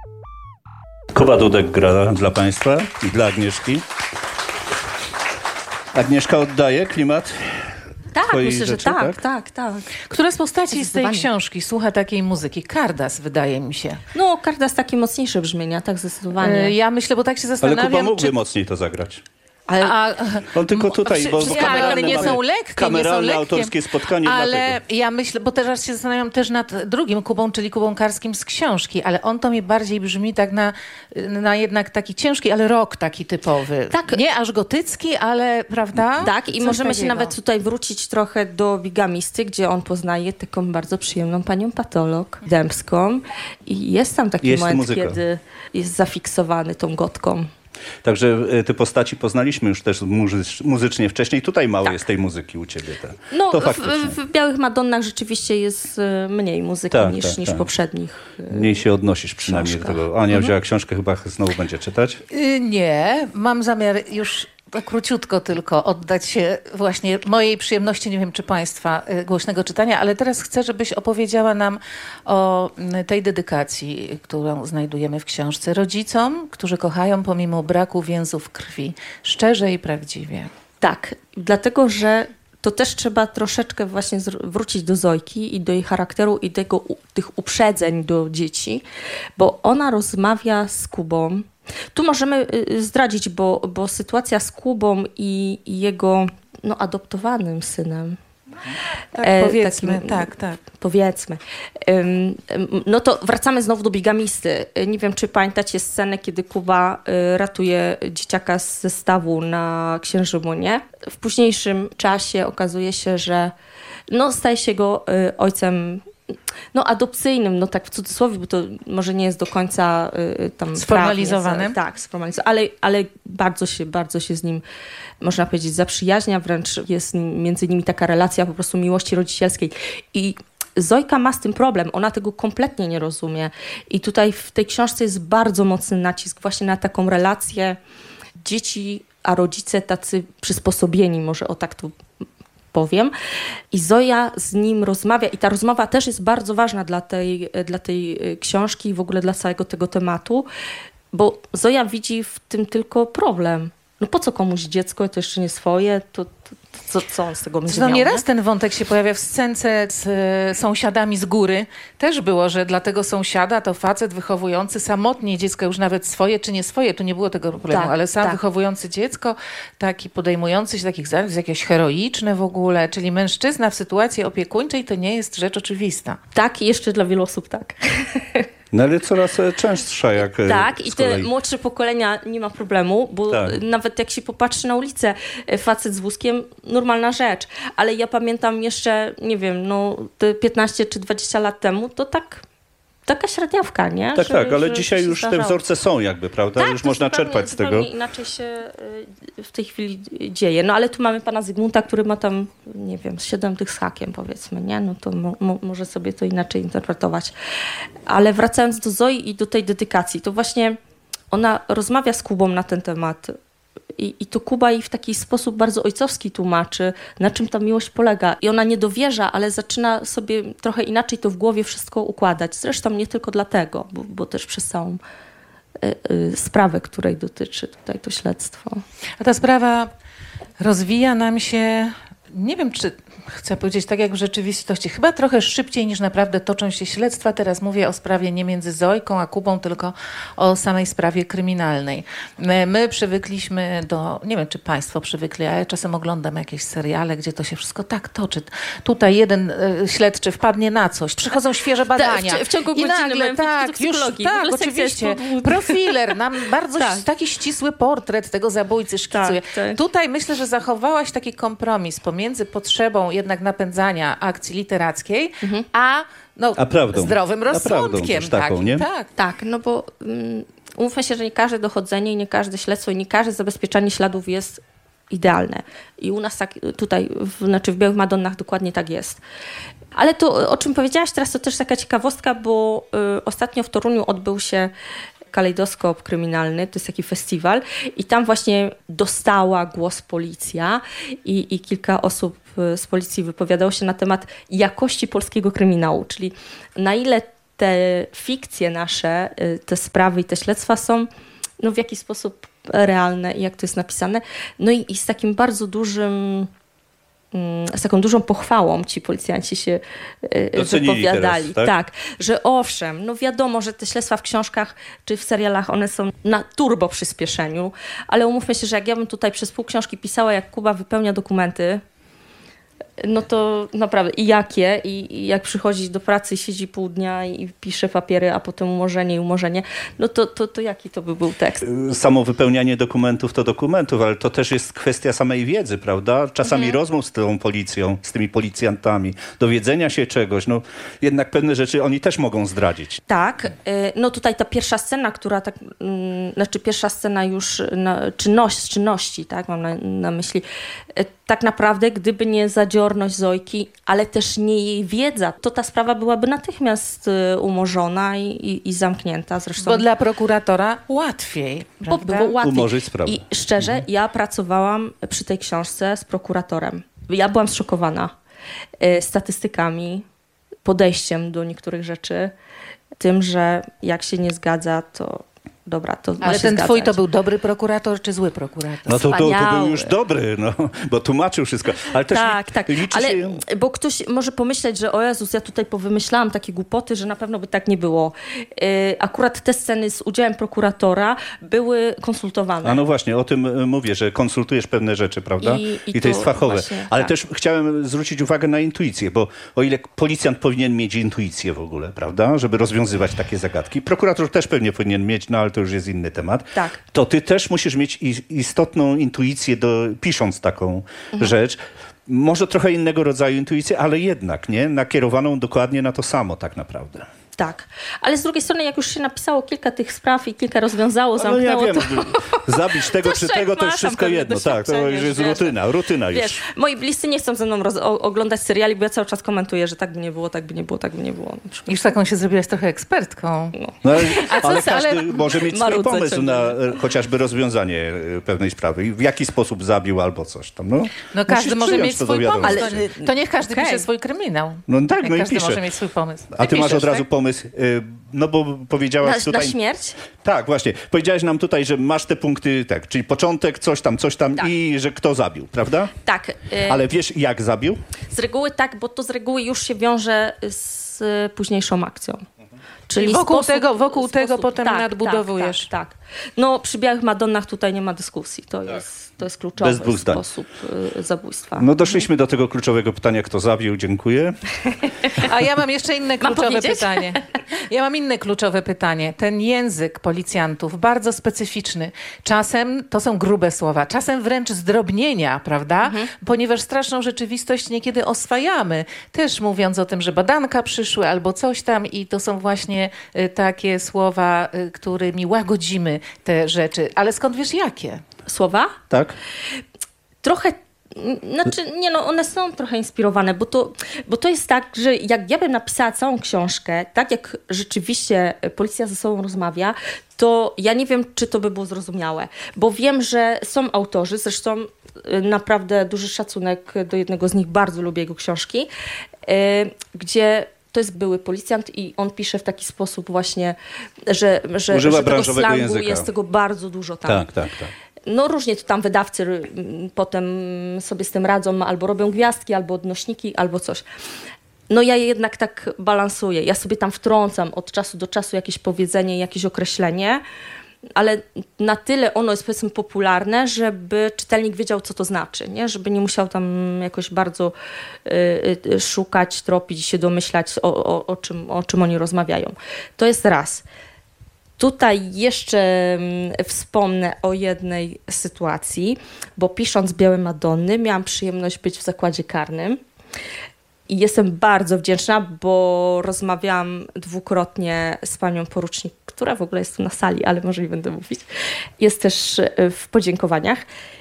Kuba Dudek gra dla Państwa i dla Agnieszki. Agnieszka oddaje klimat. Tak, myślę, rzeczy, że tak. Która z postaci z tej książki słucha takiej muzyki? Kardas, wydaje mi się. No, Kardas takie mocniejsze brzmienia, tak zdecydowanie. Ja myślę, bo tak się Ale zastanawiam, Kuba mógłby mocniej to zagrać. Ale On tylko tutaj, bo one nie są lekkie, kameralne autorskie spotkanie. Ale dlatego. ja myślę, bo teraz się zastanawiam też nad drugim Kubą, czyli Kubą Karskim z książki, ale on to mi bardziej brzmi tak na jednak taki ciężki, ale rock taki typowy. Tak. Nie aż gotycki, ale prawda? tak, i Coś możemy się takiego. nawet tutaj wrócić trochę do Bigamisty, gdzie on poznaje taką bardzo przyjemną panią patolog dębską i jest tam taki moment, muzyka. kiedy jest zafiksowany tą gotką. Także te postaci poznaliśmy już też muzycznie wcześniej. Tutaj mało jest tej muzyki u ciebie. No, To faktycznie. w Białych Madonnach rzeczywiście jest mniej muzyki niż w poprzednich. Mniej się odnosisz przynajmniej do tego. Ania wzięła książkę, chyba znowu będzie czytać. Nie, mam zamiar już tak króciutko tylko oddać się właśnie mojej przyjemności, nie wiem czy Państwa, głośnego czytania, ale teraz chcę, żebyś opowiedziała nam o tej dedykacji, którą znajdujemy w książce. Rodzicom, którzy kochają pomimo braku więzów krwi. Szczerze i prawdziwie. Tak, dlatego że to też trzeba troszeczkę właśnie wrócić do Zojki i do jej charakteru i tych uprzedzeń do dzieci, bo ona rozmawia z Kubą. Tu możemy zdradzić, bo sytuacja z Kubą i jego adoptowanym synem. Tak, powiedzmy, tak. Powiedzmy. No to wracamy znowu do Bigamisty. Nie wiem, czy pamiętacie scenę, kiedy Kuba ratuje dzieciaka z zestawu na Księżymunie. W późniejszym czasie okazuje się, że staje się go ojcem adopcyjnym, tak w cudzysłowie, bo to może nie jest do końca tam sformalizowane. Tak, sformalizowane, ale bardzo się z nim, można powiedzieć, zaprzyjaźnia, wręcz jest między nimi taka relacja po prostu miłości rodzicielskiej. I Zojka ma z tym problem, ona tego kompletnie nie rozumie. I tutaj w tej książce jest bardzo mocny nacisk właśnie na taką relację dzieci, a rodzice tacy przysposobieni, może o tak to powiem. I Zoja z nim rozmawia i ta rozmowa też jest bardzo ważna dla tej książki i w ogóle dla całego tego tematu, bo Zoja widzi w tym tylko problem. No po co komuś dziecko, to jeszcze nie swoje, to co on z tego będzie miał? Nieraz ten wątek się pojawia w scence z sąsiadami z góry. Też było, że dla tego sąsiada to facet wychowujący samotnie dziecko, już nawet swoje czy nie swoje, tu nie było tego problemu, ale sam wychowujący dziecko, taki podejmujący się takich zadań, jakieś heroiczne w ogóle, czyli mężczyzna w sytuacji opiekuńczej to nie jest rzecz oczywista. Tak, i jeszcze dla wielu osób tak. No ale coraz częstsza jak tak, i te młodsze pokolenia nie ma problemu, bo nawet jak się popatrzy na ulicę, facet z wózkiem, normalna rzecz. Ale ja pamiętam jeszcze, nie wiem, te 15 czy 20 lat temu, to taka średniawka, nie? Tak, ale dzisiaj już te wzorce są jakby, prawda? Tak, już można czerpać z tego. Inaczej się w tej chwili dzieje. No ale tu mamy pana Zygmunta, który ma tam, nie wiem, 7 tych z hakiem, powiedzmy, nie? No to może sobie to inaczej interpretować. Ale wracając do Zoi i do tej dedykacji, to właśnie ona rozmawia z Kubą na ten temat. I to Kuba jej w taki sposób bardzo ojcowski tłumaczy, na czym ta miłość polega. I ona nie dowierza, ale zaczyna sobie trochę inaczej to w głowie wszystko układać. Zresztą nie tylko dlatego, bo też przez całą sprawę, której dotyczy tutaj to śledztwo. A ta sprawa rozwija nam się, nie wiem, czy chcę powiedzieć tak jak w rzeczywistości, chyba trochę szybciej niż naprawdę toczą się śledztwa. Teraz mówię o sprawie nie między Zojką a Kubą, tylko o samej sprawie kryminalnej. My przywykliśmy nie wiem czy Państwo przywykli, ale czasem oglądam jakieś seriale, gdzie to się wszystko tak toczy. Tutaj jeden śledczy wpadnie na coś, przychodzą świeże badania. W ciągu godziny nagle, tak, oczywiście. Profiler nam bardzo taki ścisły portret tego zabójcy szkicuje. Tak. Tutaj myślę, że zachowałaś taki kompromis pomiędzy potrzebą jednak napędzania akcji literackiej, a zdrowym rozsądkiem. Taką, nie? Tak, no bo umówmy się, że nie każde dochodzenie, nie każde śledztwo i nie każde zabezpieczanie śladów jest idealne. I u nas tak tutaj, w Białych Madonnach dokładnie tak jest. Ale to, o czym powiedziałaś teraz, to też taka ciekawostka, bo ostatnio w Toruniu odbył się Kalejdoskop Kryminalny, to jest taki festiwal i tam właśnie dostała głos policja i kilka osób z policji wypowiadało się na temat jakości polskiego kryminału, czyli na ile te fikcje nasze, te sprawy i te śledztwa są no, w jakiś sposób realne i jak to jest napisane. No i z takim bardzo dużym, z taką dużą pochwałą ci policjanci się Docenili wypowiadali. teraz, tak? Tak, że owszem, no wiadomo, że te śledztwa w książkach czy w serialach, one są na turbo przyspieszeniu, ale umówmy się, że jak ja bym tutaj przez pół książki pisała, jak Kuba wypełnia dokumenty, no to naprawdę i jakie, i jak przychodzi do pracy i siedzi pół dnia i pisze papiery, a potem umorzenie, no to jaki to by był tekst? Samo wypełnianie dokumentów to dokumentów, ale to też jest kwestia samej wiedzy, prawda? Czasami rozmów z tą policją, z tymi policjantami, dowiedzenia się czegoś, no jednak pewne rzeczy oni też mogą zdradzić. Tak, no tutaj ta pierwsza scena, która tak, znaczy pierwsza scena już czynności, tak, mam na myśli, tak naprawdę gdyby nie zadziorność Zojki, ale też nie jej wiedza, to ta sprawa byłaby natychmiast umorzona i zamknięta. Zresztą, Bo dla prokuratora łatwiej, bo prawda? było łatwiej. Umorzyć sprawę. I szczerze, ja pracowałam przy tej książce z prokuratorem. Ja byłam zszokowana statystykami, podejściem do niektórych rzeczy, tym, że jak się nie zgadza, to dobra, to ma Ale się ten zgadzać. twój to był dobry prokurator czy zły prokurator? No to był Wspaniały. już dobry, no, bo tłumaczył wszystko. Ale też Tak. liczy Ale się... bo ktoś może pomyśleć, że o Jezus, ja tutaj powymyślałam takie głupoty, że na pewno by tak nie było. Akurat te sceny z udziałem prokuratora były konsultowane. A no właśnie, o tym mówię, że konsultujesz pewne rzeczy, prawda? I I to jest to fachowe. właśnie, Ale tak. też chciałem zwrócić uwagę na intuicję, bo o ile policjant powinien mieć intuicję w ogóle, prawda? Żeby rozwiązywać takie zagadki. Prokurator też pewnie powinien mieć, no ale to już jest inny temat. Tak. To ty też musisz mieć istotną intuicję, pisząc taką rzecz. Może trochę innego rodzaju intuicję, ale jednak, nie? Nakierowaną dokładnie na to samo tak naprawdę. Tak. Ale z drugiej strony, jak już się napisało kilka tych spraw i kilka rozwiązało, No ja zamknęło, wiem, zabić tego To czy tego, to masz jest tam wszystko pewne jedno. Tak, to doświadczenie, już jest wiesz. rutyna już. wiesz, moi bliscy nie chcą ze mną oglądać seriali, bo ja cały czas komentuję, że tak by nie było, tak by nie było, tak by nie było. Na przykład. Już taką się zrobiłaś trochę ekspertką. No, ale ale każdy może mieć swój marudzę pomysł ciągle. na chociażby rozwiązanie pewnej sprawy. I w jaki sposób zabił albo coś tam. No, No każdy musisz może przyjąć mieć to do swój pomysł. wiadomości. To niech każdy Okej. pisze swój kryminał. No tak, Jak no i każdy pisze. może mieć swój pomysł. A ty masz piszesz, od razu tak? pomysł, no bo powiedziałaś Na tutaj... śmierć? Tak, właśnie. Powiedziałaś nam tutaj, że masz te punkty, tak, czyli początek, coś tam Tak. i że kto zabił, prawda? Tak. Ale wiesz, jak zabił? Z reguły tak, bo to z reguły już się wiąże z późniejszą akcją. Czyli Wokół tego potem nadbudowujesz. Tak. No przy Białych Madonnach tutaj nie ma dyskusji. To jest kluczowy Bez dwóch zdań. sposób zabójstwa. No doszliśmy do tego kluczowego pytania, kto zabił, dziękuję. A ja mam jeszcze inne Mam kluczowe powiedzieć? pytanie. Ja mam inne kluczowe pytanie. Ten język policjantów, bardzo specyficzny. Czasem to są grube słowa, czasem wręcz zdrobnienia, prawda? Ponieważ straszną rzeczywistość niekiedy oswajamy. Też mówiąc o tym, że badanka przyszły albo coś tam i to są właśnie takie słowa, którymi łagodzimy te rzeczy. Ale skąd wiesz jakie? Słowa? Tak? Trochę, znaczy nie no, one są trochę inspirowane, bo to jest tak, że jak ja bym napisała całą książkę, tak jak rzeczywiście policja ze sobą rozmawia, to ja nie wiem, czy to by było zrozumiałe, bo wiem, że są autorzy, zresztą naprawdę duży szacunek do jednego z nich, bardzo lubię jego książki, gdzie to jest były policjant i on pisze w taki sposób właśnie, że Używa tego branżowego slangu języka. jest tego bardzo dużo tam. Tak. No różnie to tam wydawcy potem sobie z tym radzą, albo robią gwiazdki, albo odnośniki, albo coś. No ja jednak tak balansuję. Ja sobie tam wtrącam od czasu do czasu jakieś powiedzenie, jakieś określenie, ale na tyle ono jest powiedzmy popularne, żeby czytelnik wiedział, co to znaczy, nie? Żeby nie musiał tam jakoś bardzo szukać, tropić, się domyślać, o czym oni rozmawiają. To jest raz. Tutaj jeszcze wspomnę o jednej sytuacji, bo pisząc Białe Madonny miałam przyjemność być w zakładzie karnym i jestem bardzo wdzięczna, bo rozmawiałam dwukrotnie z panią porucznik, która w ogóle jest tu na sali, ale może nie będę mówić. Jest też w podziękowaniach.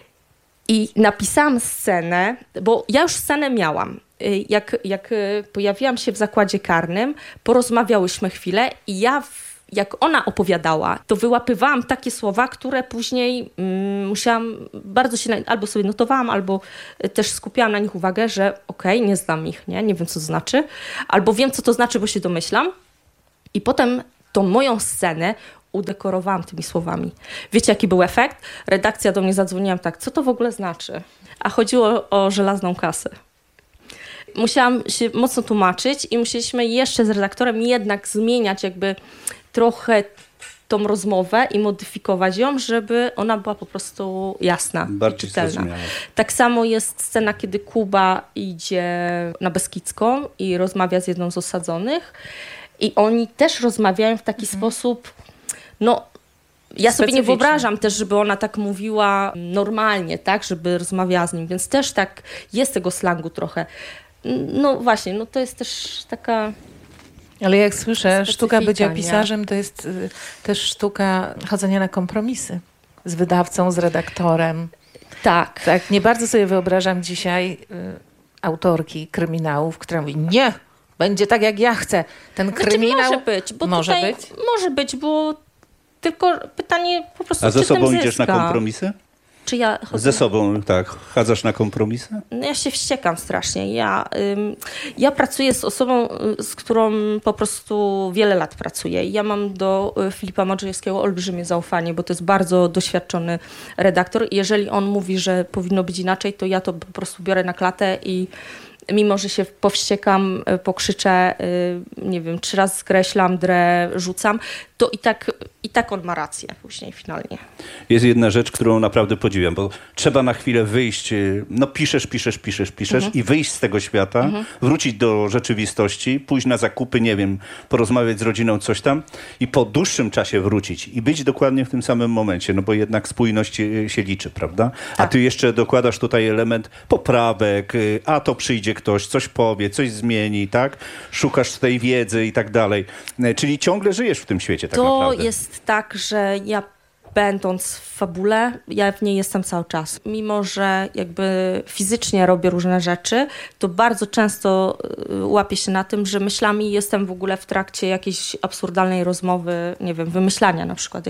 I napisałam scenę, bo ja już scenę miałam. Jak pojawiłam się w zakładzie karnym, porozmawiałyśmy chwilę i jak ona opowiadała, to wyłapywałam takie słowa, które później musiałam bardzo się, albo sobie notowałam, albo też skupiałam na nich uwagę, że okej, nie znam ich, nie wiem co to znaczy, albo wiem co to znaczy, bo się domyślam. I potem tą moją scenę udekorowałam tymi słowami. Wiecie, jaki był efekt? Redakcja do mnie zadzwoniła tak, co to w ogóle znaczy? A chodziło o żelazną kasę. Musiałam się mocno tłumaczyć i musieliśmy jeszcze z redaktorem jednak zmieniać jakby trochę tą rozmowę i modyfikować ją, żeby ona była po prostu jasna i czytelna. Zrozumiała. Tak samo jest scena, kiedy Kuba idzie na Beskidzką i rozmawia z jedną z osadzonych i oni też rozmawiają w taki sposób, no ja sobie nie Specyficzny. wyobrażam też, żeby ona tak mówiła normalnie, tak, żeby rozmawiała z nim, więc też tak jest tego slangu trochę. No właśnie, no to jest też taka... Ale jak słyszę, sztuka bycia nie? pisarzem to jest też sztuka chodzenia na kompromisy z wydawcą, z redaktorem. Tak. Tak, nie bardzo sobie wyobrażam dzisiaj autorki kryminałów, która mówi, nie, będzie tak jak ja chcę. Ten kryminał Znaczy może być, bo może tutaj być. może być, bo tylko pytanie po prostu, A ze czy tym sobą idziesz na zyska? kompromisy? Czy ja chodzę? Ze sobą, tak. Chadzasz na kompromisy? No ja się wściekam strasznie. Ja pracuję z osobą, z którą po prostu wiele lat pracuję. Ja mam do Filipa Madrzejewskiego olbrzymie zaufanie, bo to jest bardzo doświadczony redaktor. Jeżeli on mówi, że powinno być inaczej, to ja to po prostu biorę na klatę i mimo, że się powściekam, pokrzyczę, nie wiem, 3 razy skreślam, drę, rzucam, to i tak on ma rację później finalnie. Jest jedna rzecz, którą naprawdę podziwiam, bo trzeba na chwilę wyjść, no piszesz i wyjść z tego świata, wrócić do rzeczywistości, pójść na zakupy, nie wiem, porozmawiać z rodziną, coś tam i po dłuższym czasie wrócić i być dokładnie w tym samym momencie, no bo jednak spójność się liczy, prawda? A ty jeszcze dokładasz tutaj element poprawek, a to przyjdzie ktoś, coś powie, coś zmieni, tak? Szukasz tej wiedzy i tak dalej. Czyli ciągle żyjesz w tym świecie tak To naprawdę. jest tak, że ja będąc w fabule, ja w niej jestem cały czas. Mimo, że jakby fizycznie robię różne rzeczy, to bardzo często łapię się na tym, że myślami jestem w ogóle w trakcie jakiejś absurdalnej rozmowy, nie wiem, wymyślania na przykład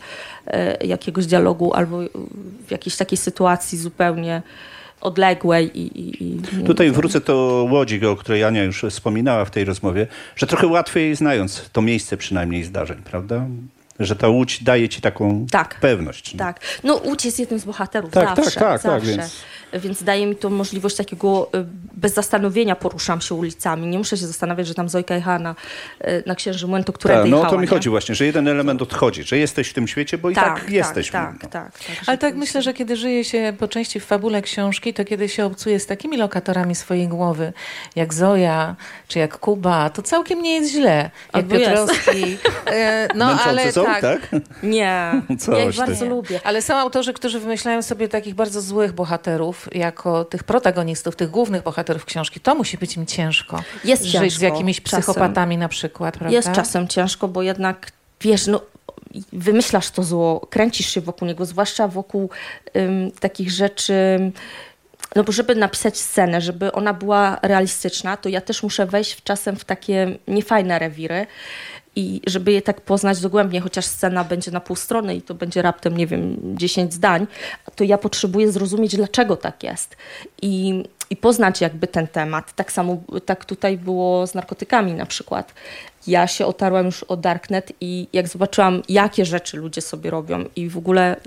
jakiegoś dialogu albo w jakiejś takiej sytuacji zupełnie odległej Tutaj wrócę do Łodzi, o której Ania już wspominała w tej rozmowie, że trochę łatwiej znając to miejsce przynajmniej zdarzeń, prawda? Że ta Łódź daje ci taką pewność. Tak. No Łódź jest jednym z bohaterów Tak, zawsze. tak, Więc daje mi to możliwość takiego bez zastanowienia poruszam się ulicami. Nie muszę się zastanawiać, że tam Zojka jechała na Księży Młyn, to którędy No jechała. to mi nie? chodzi właśnie, że jeden element odchodzi, że jesteś w tym świecie, bo i tak jesteś. Tak. Ale tak myślę, że kiedy żyje się po części w fabule książki, to kiedy się obcuje z takimi lokatorami swojej głowy, jak Zoja, czy jak Kuba, to całkiem nie jest źle. Jak Albo jest. Piotrowski. No Męczące ale są, tak. tak? Nie, Coś ja ich ty. bardzo lubię. Ale są autorzy, którzy wymyślają sobie takich bardzo złych bohaterów, jako tych protagonistów, tych głównych bohaterów książki. To musi być im ciężko. Jest żyć ciężko, z jakimiś czasem. psychopatami na przykład, prawda? Jest czasem ciężko, bo jednak, wiesz, no wymyślasz to zło, kręcisz się wokół niego, zwłaszcza wokół takich rzeczy. No bo żeby napisać scenę, żeby ona była realistyczna, to ja też muszę wejść czasem w takie niefajne rewiry i żeby je tak poznać dogłębnie, chociaż scena będzie na pół strony i to będzie raptem, nie wiem, 10 zdań, to ja potrzebuję zrozumieć, dlaczego tak jest i poznać jakby ten temat. Tak samo, tak tutaj było z narkotykami na przykład. Ja się otarłam już o Darknet i jak zobaczyłam, jakie rzeczy ludzie sobie robią i w ogóle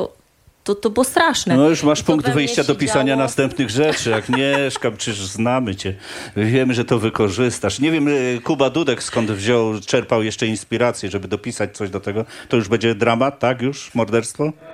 to było straszne. No już masz To punkt we mnie wyjścia do pisania siedziało. następnych rzeczy. Agnieszka, przecież znamy cię. Wiemy, że to wykorzystasz. Nie wiem, Kuba Dudek skąd czerpał jeszcze inspirację, żeby dopisać coś do tego. To już będzie dramat, tak? Już? Morderstwo?